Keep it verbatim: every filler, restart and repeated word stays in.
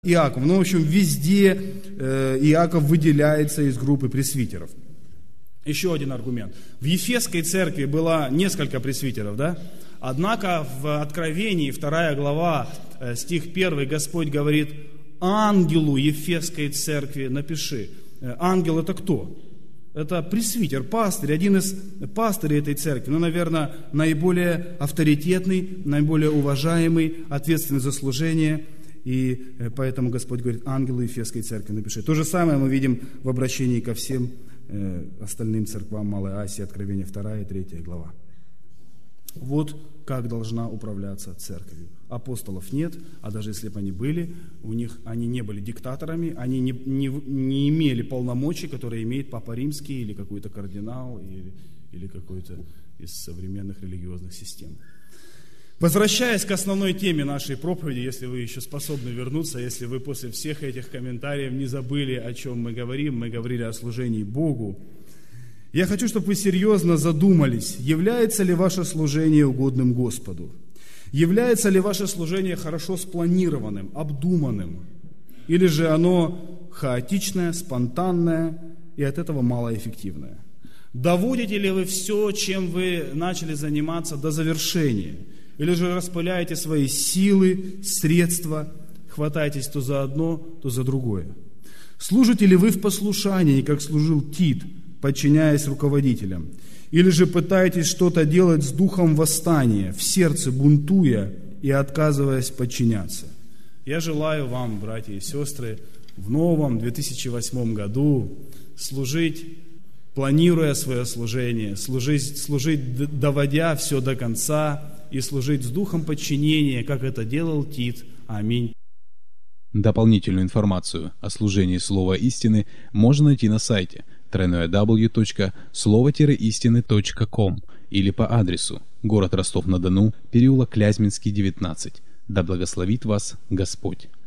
Иаков. Ну, в общем, везде э, Иаков выделяется из группы пресвитеров. Еще один аргумент. В Ефесской церкви было несколько пресвитеров, да? Однако в Откровении, вторая глава, э, стих первый, Господь говорит: ангелу Ефесской церкви напиши. Э, ангел это кто? Это пресвитер, пастырь, один из пастырей этой церкви. Ну, наверное, наиболее авторитетный, наиболее уважаемый, ответственный за служение. И поэтому Господь говорит: ангелу Ефесской церкви напиши. То же самое мы видим в обращении ко всем э, остальным церквам Малой Асии, Откровение вторая и третья глава. Вот как должна управляться церковью. Апостолов нет, а даже если бы они были, у них, они не были диктаторами, они не, не, не имели полномочий, которые имеет Папа Римский или какой-то кардинал, или, или какой-то из современных религиозных систем. Возвращаясь к основной теме нашей проповеди, если вы еще способны вернуться, если вы после всех этих комментариев не забыли, о чем мы говорим, мы говорили о служении Богу, я хочу, чтобы вы серьезно задумались, является ли ваше служение угодным Господу, является ли ваше служение хорошо спланированным, обдуманным, или же оно хаотичное, спонтанное и от этого малоэффективное. Доводите ли вы все, чем вы начали заниматься, до завершения? Или же распыляете свои силы, средства, хватаетесь то за одно, то за другое? Служите ли вы в послушании, как служил Тит, подчиняясь руководителям? Или же пытаетесь что-то делать с духом восстания, в сердце бунтуя и отказываясь подчиняться? Я желаю вам, братья и сестры, в новом две тысячи восьмом году служить, планируя свое служение, служить, служить, доводя все до конца, и служить с духом подчинения, как это делал Тит. Аминь. Дополнительную информацию о служении Слова Истины можно найти на сайте дабл ю дабл ю дабл ю точка слово истины точка ком или по адресу город Ростов-на-Дону, переулок Клязьминский, девятнадцать. Да благословит вас Господь.